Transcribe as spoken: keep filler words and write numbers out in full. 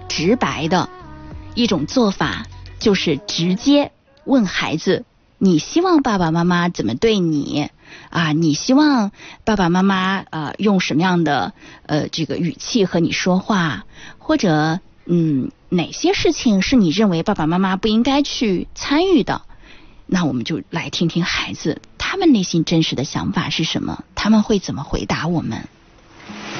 直白的一种做法，就是直接问孩子，你希望爸爸妈妈怎么对你啊？你希望爸爸妈妈呃用什么样的呃这个语气和你说话，或者嗯哪些事情是你认为爸爸妈妈不应该去参与的？那我们就来听听孩子他们内心真实的想法是什么，他们会怎么回答我们。